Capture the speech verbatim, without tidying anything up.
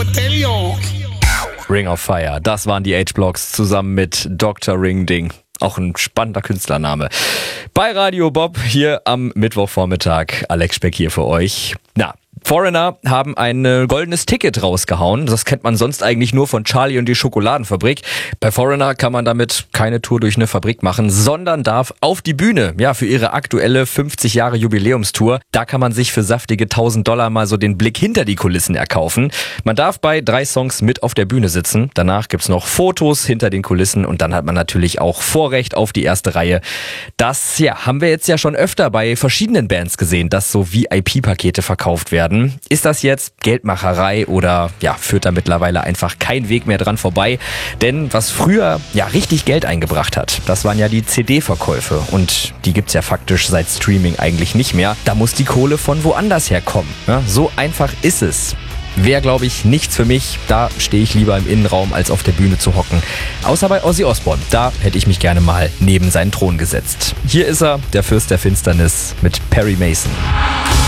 Rebellion. Ring of Fire, das waren die H-Blocks zusammen mit Doktor Ring Ding. Auch ein spannender Künstlername. Bei Radio Bob hier am Mittwochvormittag. Alex Speck hier für euch. Na, Foreigner haben ein goldenes Ticket rausgehauen. Das kennt man sonst eigentlich nur von Charlie und die Schokoladenfabrik. Bei Foreigner kann man damit keine Tour durch eine Fabrik machen, sondern darf auf die Bühne. Ja, für ihre aktuelle fünfzig Jahre Jubiläumstour. Da kann man sich für saftige tausend Dollar mal so den Blick hinter die Kulissen erkaufen. Man darf bei drei Songs mit auf der Bühne sitzen. Danach gibt's noch Fotos hinter den Kulissen und dann hat man natürlich auch Vorrecht auf die erste Reihe. Das, ja, haben wir jetzt ja schon öfter bei verschiedenen Bands gesehen, dass so V I P-Pakete verkauft werden. Ist das jetzt Geldmacherei oder ja, führt da mittlerweile einfach kein Weg mehr dran vorbei? Denn was früher ja richtig Geld eingebracht hat, das waren ja die C D-Verkäufe und die gibt's ja faktisch seit Streaming eigentlich nicht mehr. Da muss die Kohle von woanders herkommen. Ja, so einfach ist es. Wäre, glaube ich, nichts für mich. Da stehe ich lieber im Innenraum, als auf der Bühne zu hocken. Außer bei Ozzy Osbourne. Da hätte ich mich gerne mal neben seinen Thron gesetzt. Hier ist er, der Fürst der Finsternis mit Perry Mason.